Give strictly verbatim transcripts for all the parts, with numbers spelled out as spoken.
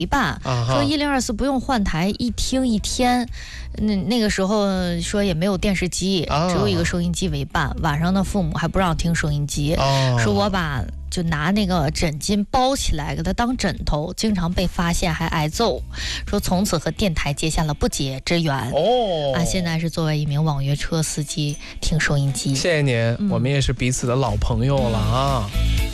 办，说一零二四不用换台，一听一天。那那个时候说也没有电视机，只有一个收音机为伴。晚上的父母还不让听收音机，说我把就拿那个枕巾包起来给他当枕头，经常被发现还挨揍。说从此和电台结下了不解之缘。哦，啊，现在是作为一名网约车司机听收音机。 谢谢您，嗯、我们也是彼此的老朋友了啊。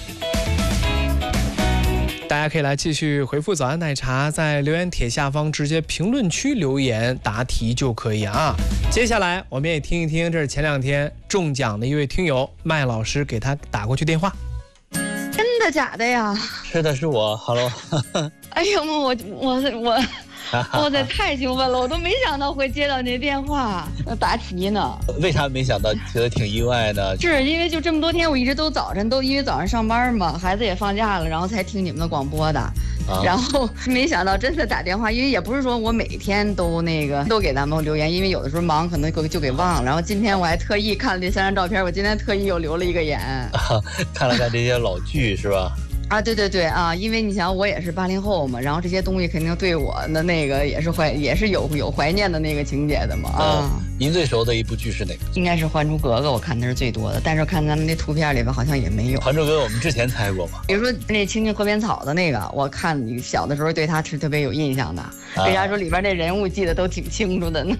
大家可以来继续回复早安奶茶，在留言帖下方直接评论区留言答题就可以啊。接下来我们也听一听，这是前两天中奖的一位听友麦老师给他打过去电话。 真的假的呀？ 是的，是我。Hello。 哎呦，我我我。哇塞，太兴奋了！我都没想到会接到您电话，答题呢。 为啥没想到？觉得挺意外的。 是因为就这么多天，我一直都早晨都因为早上上班嘛，孩子也放假了，然后才听你们的广播的。啊、然后没想到真的打电话，因为也不是说我每天都那个都给咱们留言，因为有的时候忙可能就给忘了。然后今天我还特意看了这三张照片，我今天特意又留了一个言， 啊、看了看这些老剧是吧？ 啊，对对对啊，因为你想我也是八零后嘛，然后这些东西肯定对我的那个也是怀也是有有怀念的那个情节的嘛啊。 嗯、您最熟的一部剧是哪个？ 应该是《还珠格格》，我看的是最多的，但是看咱们那图片里边好像也没有。 《还珠格格》我们之前猜过嘛？ 比如说那青青河边草的那个，我看你小的时候对他是特别有印象的，啊、为啥说里边那人物记得都挺清楚的呢？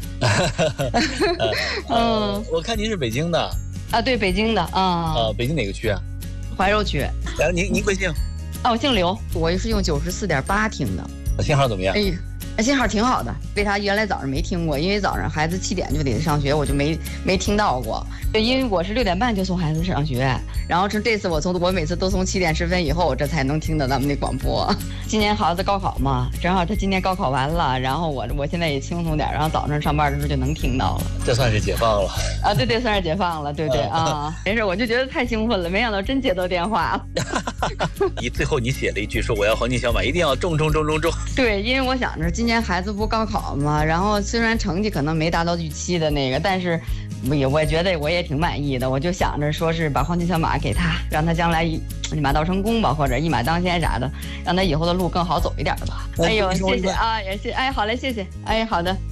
嗯，我看您是北京的。 啊，对，北京的啊。 啊，北京哪个区啊？ 怀柔区。 然后您您贵姓？ 啊，我姓刘，我是用九十四点八听的。 信号怎么样？ 哎，信号挺好的。为啥原来早上没听过？因为早上孩子七点就得上学，我就没没听到过。因为我是六点半就送孩子上学，然后是这次我从我每次都从七点十分以后，这才能听到咱们那广播。今年孩子高考嘛，正好他今年高考完了，然后我我现在也轻松点，然后早上上班的时候就能听到了。 这算是解放了啊！对对，算是解放了，对对啊，没事，我就觉得太兴奋了，没想到真接到电话了。 你最后你写了一句说我要黄金小马，一定要中中中中中。 对，因为我想着今年孩子不高考嘛，然后虽然成绩可能没达到预期的那个，但是我也我觉得我也挺满意的，我就想着说是把黄金小马给他，让他将来一马到成功吧，或者一马当先啥的，让他以后的路更好走一点吧。哎呦，谢谢啊，也是，哎，好嘞，谢谢，哎，好的。